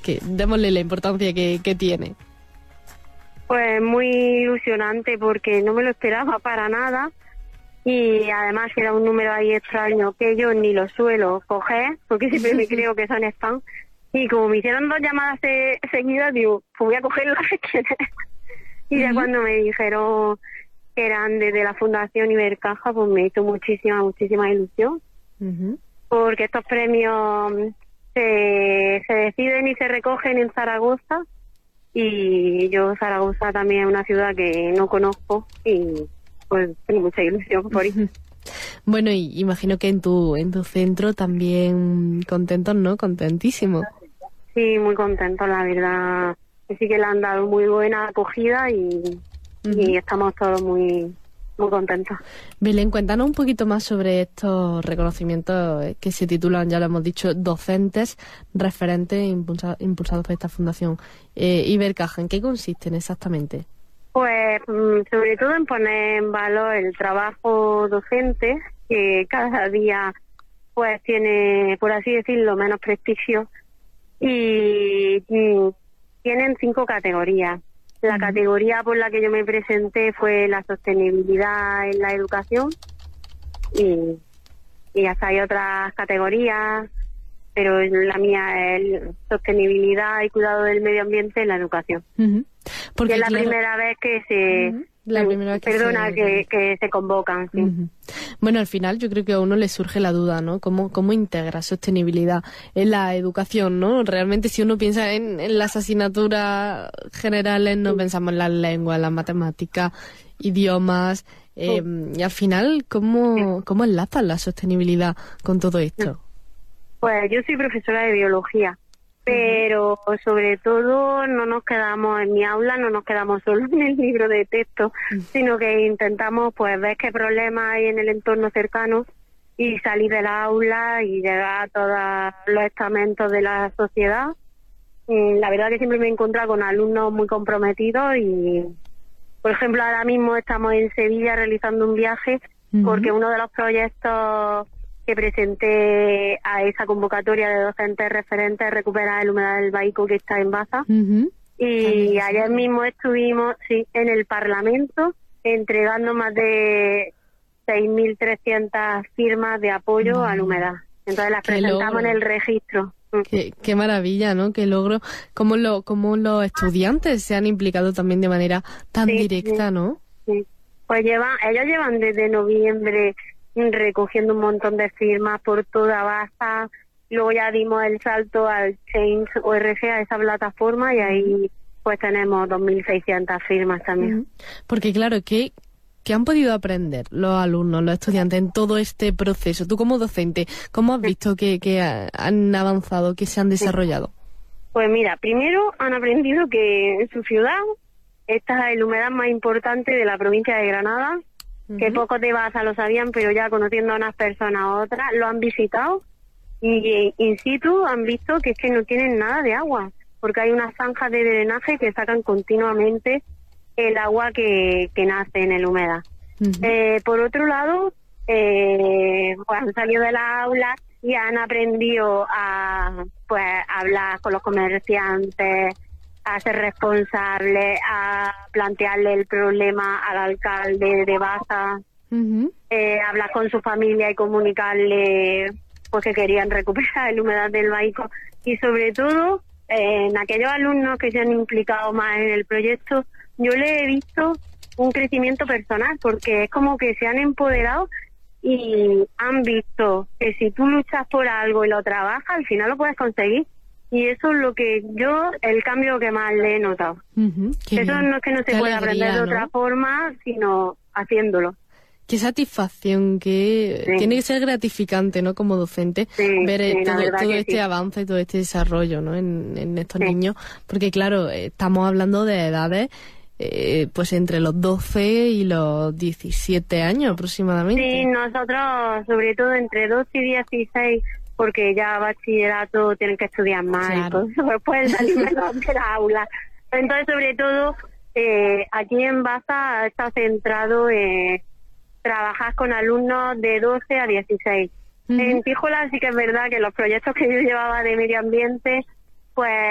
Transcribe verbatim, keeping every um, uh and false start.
que démosle la importancia que, que tiene. Pues muy ilusionante porque no me lo esperaba para nada y además era un número ahí extraño que yo ni lo suelo coger porque siempre me creo que son spam y como me hicieron dos llamadas se, seguidas digo, pues voy a cogerlo y ya uh-huh. cuando me dijeron que eran desde la Fundación Ibercaja pues me hizo muchísima, muchísima ilusión uh-huh. porque estos premios se, se deciden y se recogen en Zaragoza. Y yo, Zaragoza también es una ciudad que no conozco y pues tengo mucha ilusión por ir. Bueno, y imagino que en tu en tu centro también contentos, ¿no? Contentísimos. Sí, muy contentos, la verdad. Sí que le han dado muy buena acogida y, uh-huh. y estamos todos muy muy contentos. Belén, cuéntanos un poquito más sobre estos reconocimientos que se titulan, ya lo hemos dicho, docentes referentes impulsa, impulsados por esta fundación eh, Ibercaja. ¿En qué consisten exactamente? Pues sobre todo en poner en valor el trabajo docente, que cada día pues tiene, por así decirlo, menos prestigio, y, y tienen cinco categorías. La categoría por la que yo me presenté fue la sostenibilidad en la educación y, y hasta hay otras categorías, pero la mía es sostenibilidad y cuidado del medio ambiente en la educación. Uh-huh. Porque es la claro, primera vez que se... Uh-huh. La primera vez que perdona, se... Que, que se convocan, sí. Uh-huh. Bueno, al final yo creo que a uno le surge la duda, ¿no? ¿Cómo, cómo integra sostenibilidad en la educación, ¿no? Realmente si uno piensa en, en las asignaturas generales, no sí. pensamos en las lenguas, las matemáticas, idiomas, eh, sí. y al final, ¿cómo, sí. ¿cómo enlazan la sostenibilidad con todo esto? Pues yo soy profesora de biología. Pero sobre todo no nos quedamos en mi aula, no nos quedamos solo en el libro de texto, sino que intentamos pues ver qué problemas hay en el entorno cercano y salir del aula y llegar a todos los estamentos de la sociedad. Y la verdad que siempre me he encontrado con alumnos muy comprometidos y, por ejemplo, ahora mismo estamos en Sevilla realizando un viaje uh-huh. porque uno de los proyectos que presenté a esa convocatoria de docentes referentes recuperar el humedal del Baiko que está en Baza. Uh-huh. Y ayer mismo estuvimos sí, en el Parlamento entregando más de seis mil trescientas firmas de apoyo uh-huh. al humedal. Entonces las presentamos en el registro. Qué, qué maravilla, ¿no? Qué logro. Cómo, lo, cómo los estudiantes se han implicado también de manera tan sí, directa, sí, ¿no? Sí. Pues llevan, ellos llevan desde noviembre recogiendo un montón de firmas por toda Baza, luego ya dimos el salto al Change punto org, a esa plataforma, y ahí pues tenemos dos mil seiscientas firmas también. Porque claro, ¿qué, qué han podido aprender los alumnos, los estudiantes en todo este proceso? Tú como docente, ¿cómo has visto que, que han avanzado, que se han desarrollado? Pues mira, primero han aprendido que en su ciudad esta es el humedal más importante de la provincia de Granada, que uh-huh. pocos de Baza lo sabían, pero ya conociendo a unas personas a otras, lo han visitado y in situ han visto que es que no tienen nada de agua, porque hay unas zanjas de drenaje que sacan continuamente el agua que, que nace en el humedal. Uh-huh. Eh, por otro lado, eh, pues han salido de la aula y han aprendido a pues hablar con los comerciantes, a ser responsables, a plantearle el problema al alcalde de Baza, uh-huh. eh, hablar con su familia y comunicarle pues que querían recuperar el humedal del Baiko. Y sobre todo, eh, en aquellos alumnos que se han implicado más en el proyecto, yo le he visto un crecimiento personal, porque es como que se han empoderado y han visto que si tú luchas por algo y lo trabajas, al final lo puedes conseguir. Y eso es lo que yo, el cambio que más le he notado. Uh-huh, eso bien. No es que no se qué pueda alegría, aprender de otra ¿no? forma, sino haciéndolo. Qué satisfacción, que sí. tiene que ser gratificante, ¿no? Como docente, sí, ver sí, todo, todo este sí. avance y todo este desarrollo, ¿no? En, en estos sí. niños, porque claro, estamos hablando de edades, eh, pues entre los doce y los diecisiete años aproximadamente. Sí, nosotros, sobre todo entre doce y dieciséis, porque ya bachillerato tienen que estudiar más, claro. y pues pueden salir menos de la aula. Entonces, sobre todo, eh, aquí en Baza está centrado en trabajar con alumnos de doce a dieciséis. Uh-huh. En Tíjola sí que es verdad que los proyectos que yo llevaba de medio ambiente, pues